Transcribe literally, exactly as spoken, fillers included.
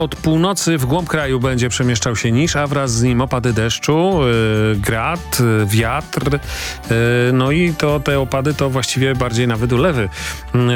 Od północy w głąb kraju będzie przemieszczał się niż, a wraz z nim opady deszczu, yy, grad, yy, wiatr. Yy, no i to te opady to właściwie bardziej nawet ulewy. Yy,